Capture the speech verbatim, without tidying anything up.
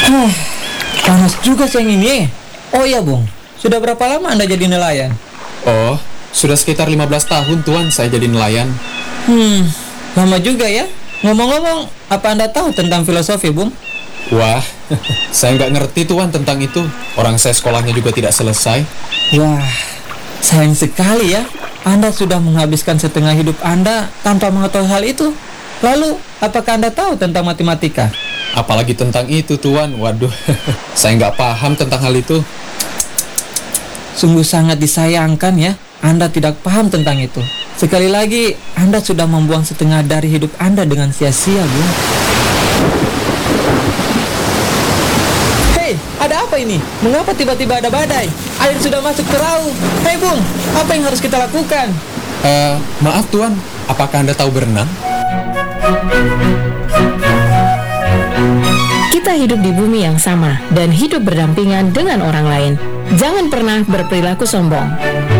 Huh, panas juga siang ini. Oh iya, Bung. Sudah berapa lama Anda jadi nelayan? Oh, sudah sekitar lima belas tahun, Tuan, saya jadi nelayan. Hmm, lama juga ya. Ngomong-ngomong, apa Anda tahu tentang filosofi, Bung? Wah, saya nggak ngerti, Tuan, tentang itu. Orang saya sekolahnya juga tidak selesai. Wah, sayang sekali ya. Anda sudah menghabiskan setengah hidup Anda tanpa mengetahui hal itu. Lalu, apakah Anda tahu tentang matematika? Apalagi tentang itu, Tuan. Waduh, saya nggak paham tentang hal itu. Sungguh sangat disayangkan ya, Anda tidak paham tentang itu. Sekali lagi, Anda sudah membuang setengah dari hidup Anda dengan sia-sia, Bung. Hei, ada apa ini? Mengapa tiba-tiba ada badai? Air sudah masuk perahu. Hei, Bung, apa yang harus kita lakukan? Uh, maaf, Tuan. Apakah Anda tahu berenang? Kita hidup di bumi yang sama dan hidup berdampingan dengan orang lain. Jangan pernah berperilaku sombong.